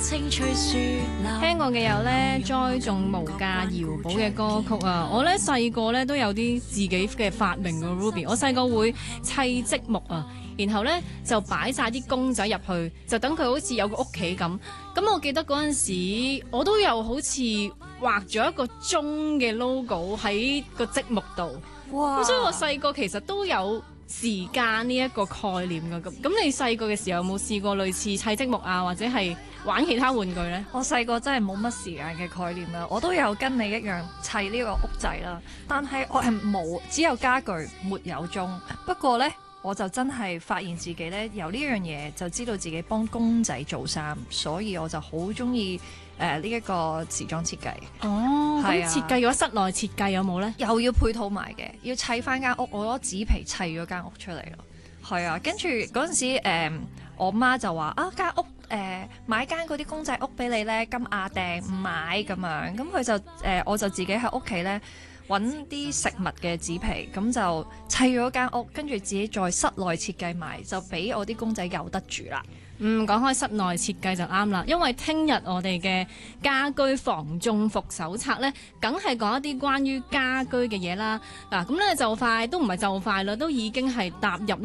聽過嘅有咧栽種無價瑤寶嘅歌曲啊！我咧細個咧都有啲自己嘅發明嘅 Ruby， 我細個會砌積木啊，然後咧就擺晒啲公仔入去，就等佢好似有個屋企咁。咁我記得嗰陣時，我都有好似畫咗一個鐘嘅 logo 喺個積木度。 哇！ 咁所以我細個其實都有時間呢一個概念㗎。咁你細個嘅時候有冇試過類似砌積木啊，或者係玩其他玩具呢？ 我細個真係冇乜時間嘅概念啦，我都有跟你一樣砌呢個屋仔啦，但係我係只有家具沒有鐘。不過呢，我就真係發現自己呢，由呢樣嘢就知道自己幫公仔做衫，所以我就好中意呢一個時裝設計。 哦，咁係啊， 設計嘅話，室內設計有冇呢？ 又要配套埋嘅，要砌翻間屋，我攞紙皮砌咗間屋出嚟咯。係啊，跟住嗰陣時我媽就話啊，間屋買間嗰啲公仔屋俾你呢，金亞訂唔買咁樣，咁佢就我就自己喺屋企呢，揾啲食物嘅紙皮，咁就砌咗間屋，跟住自己再室內設計埋，就俾我啲公仔有得住啦。 講開室內設計就啱啦，因為聽日我哋嘅家居防中伏手冊呢，梗係講一啲關於家居嘅嘢啦。嗱，咁咧就快都唔係就快啦，都已經係踏入